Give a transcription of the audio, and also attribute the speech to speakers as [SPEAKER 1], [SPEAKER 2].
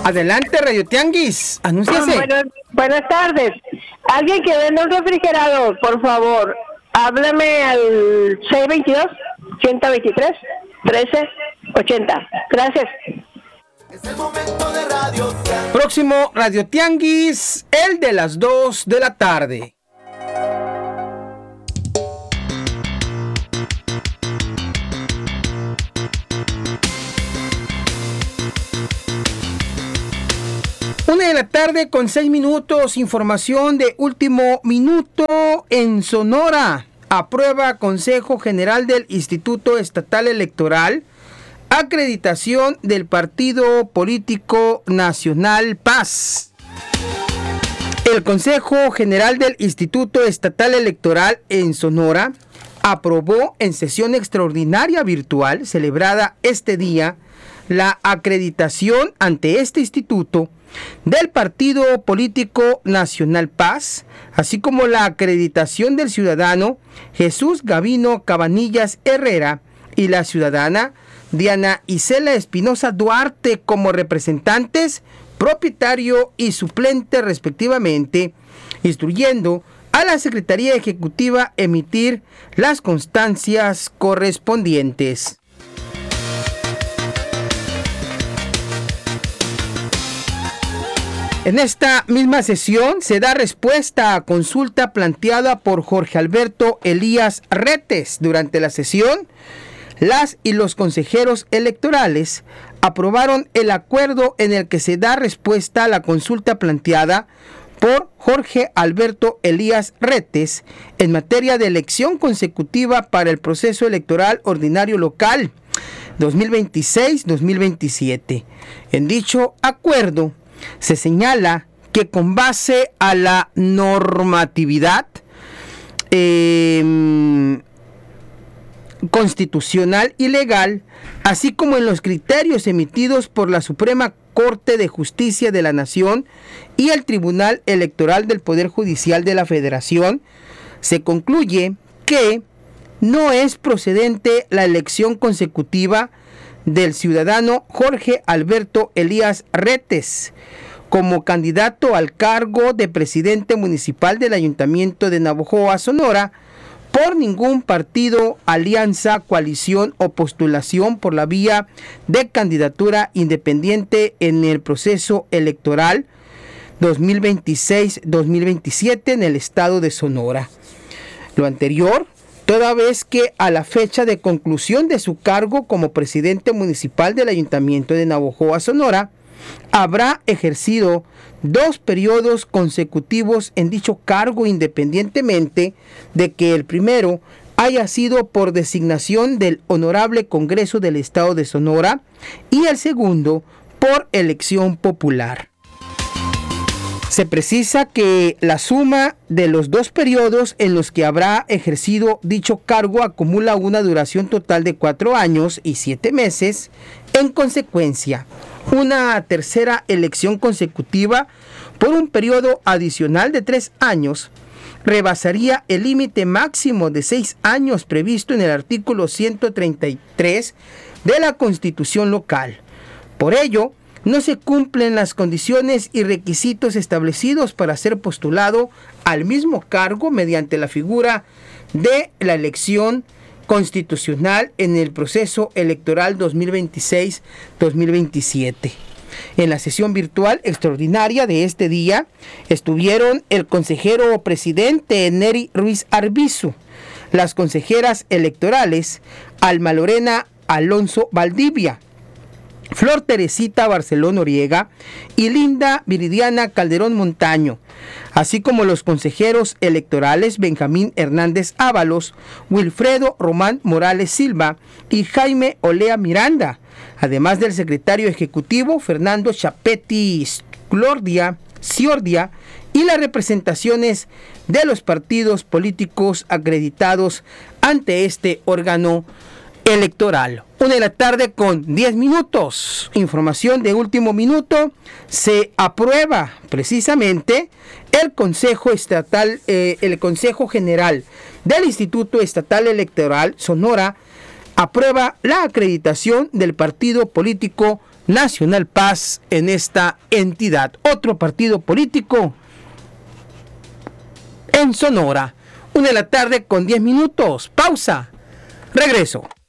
[SPEAKER 1] Adelante, Radio Tianguis, anúnciase.
[SPEAKER 2] Buenas tardes. Alguien que venda un refrigerador, por favor, háblame al 622-123-1380. Gracias.
[SPEAKER 3] Es el momento de Radio Tianguis.
[SPEAKER 1] Próximo Radio Tianguis, el de las 2 de la tarde. Una de la tarde con 6 minutos, información de último minuto en Sonora. Aprueba Consejo General del Instituto Estatal Electoral acreditación del Partido Político Nacional Paz. El Consejo General del Instituto Estatal Electoral en Sonora aprobó en sesión extraordinaria virtual celebrada este día la acreditación ante este instituto del Partido Político Nacional Paz, así como la acreditación del ciudadano Jesús Gavino Cabanillas Herrera y la ciudadana Diana Isela Espinosa Duarte como representantes, propietario y suplente respectivamente, instruyendo a la Secretaría Ejecutiva emitir las constancias correspondientes. En esta misma sesión se da respuesta a consulta planteada por Jorge Alberto Elías Retes. Durante la sesión, las y los consejeros electorales aprobaron el acuerdo en el que se da respuesta a la consulta planteada por Jorge Alberto Elías Retes en materia de elección consecutiva para el proceso electoral ordinario local 2026-2027. En dicho acuerdo se señala que con base a la normatividad constitucional y legal, así como en los criterios emitidos por la Suprema Corte de Justicia de la Nación y el Tribunal Electoral del Poder Judicial de la Federación, se concluye que no es procedente la elección consecutiva del ciudadano Jorge Alberto Elías Retes como candidato al cargo de presidente municipal del Ayuntamiento de Navojoa, Sonora, por ningún partido, alianza, coalición o postulación por la vía de candidatura independiente en el proceso electoral 2026-2027 en el estado de Sonora. Lo anterior, toda vez que a la fecha de conclusión de su cargo como presidente municipal del Ayuntamiento de Navojoa, Sonora, habrá ejercido 2 periodos consecutivos en dicho cargo, independientemente de que el primero haya sido por designación del Honorable Congreso del Estado de Sonora y el segundo por elección popular. Se precisa que la suma de los 2 periodos en los que habrá ejercido dicho cargo acumula una duración total de 4 años y 7 meses. En consecuencia, una tercera elección consecutiva por un periodo adicional de 3 años rebasaría el límite máximo de 6 años previsto en el artículo 133 de la Constitución local. Por ello, no se cumplen las condiciones y requisitos establecidos para ser postulado al mismo cargo mediante la figura de la elección constitucional en el proceso electoral 2026-2027. En la sesión virtual extraordinaria de este día estuvieron el consejero presidente Neri Ruiz Arbizu, las consejeras electorales Alma Lorena Alonso Valdivia, Flor Teresita Barceló Noriega y Linda Viridiana Calderón Montaño, así como los consejeros electorales Benjamín Hernández Ábalos, Wilfredo Román Morales Silva y Jaime Olea Miranda, además del secretario ejecutivo Fernando Chapetti Ciordia y las representaciones de los partidos políticos acreditados ante este órgano electoral. 1 de la tarde con 10 minutos. Información de último minuto. Se aprueba precisamente el Consejo General del Instituto Estatal Electoral Sonora aprueba la acreditación del Partido Político Nacional Paz en esta entidad. Otro partido político en Sonora. 1:10 p.m. Pausa. Regreso.